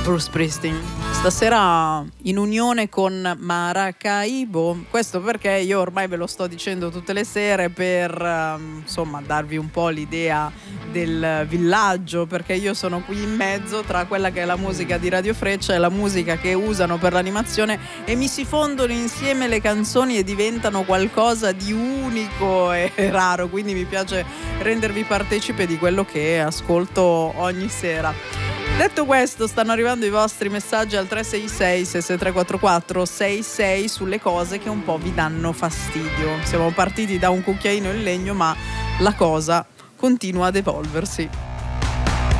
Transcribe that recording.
Bruce Springsteen. Stasera in unione con Maracaibo, questo perché io ormai ve lo sto dicendo tutte le sere per insomma darvi un po' l'idea del villaggio, perché io sono qui in mezzo tra quella che è la musica di Radio Freccia e la musica che usano per l'animazione, e mi si fondono insieme le canzoni e diventano qualcosa di unico e raro, quindi mi piace rendervi partecipe di quello che ascolto ogni sera. Detto questo, stanno arrivando i vostri messaggi al 366 6344 66 sulle cose che un po' vi danno fastidio. Siamo partiti da un cucchiaino in legno, ma la cosa continua ad evolversi.